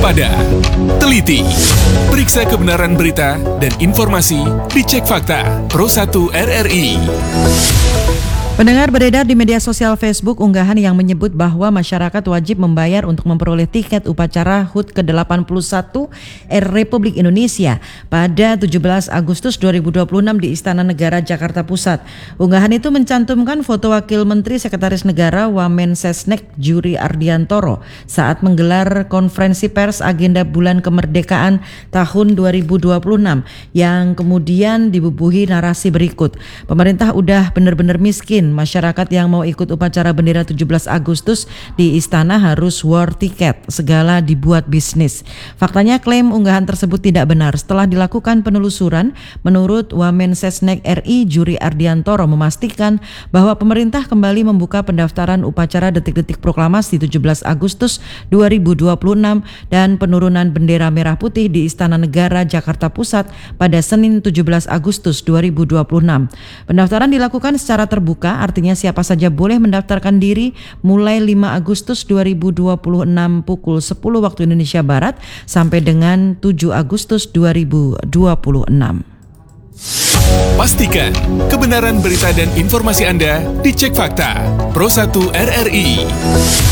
waspada, teliti, periksa kebenaran berita dan informasi, dicek fakta. Pro 1 RRI. Pendengar, beredar di media sosial Facebook unggahan yang menyebut bahwa masyarakat wajib membayar untuk memperoleh tiket upacara HUT ke-81 Republik Indonesia pada 17 Agustus 2026 di Istana Negara Jakarta Pusat. Unggahan itu mencantumkan foto Wakil Menteri Sekretaris Negara Wamensesnek Djuri Ardiantoro saat menggelar konferensi pers agenda Bulan Kemerdekaan tahun 2026 yang kemudian dibubuhi narasi berikut. Pemerintah udah benar-benar miskin. Masyarakat yang mau ikut upacara bendera 17 Agustus di istana harus war tiket, segala dibuat bisnis. Faktanya klaim unggahan tersebut tidak benar. Setelah dilakukan penelusuran, menurut Wamensesnek RI Djuri Ardiantoro memastikan bahwa pemerintah kembali membuka pendaftaran upacara detik-detik proklamasi 17 Agustus 2026 dan penurunan bendera merah putih di Istana Negara Jakarta Pusat pada Senin 17 Agustus 2026. Pendaftaran dilakukan secara terbuka, artinya siapa saja boleh mendaftarkan diri mulai 5 Agustus 2026 pukul 10 waktu Indonesia Barat sampai dengan 7 Agustus 2026. Pastikan kebenaran berita dan informasi Anda dicek fakta. Pro 1 RRI.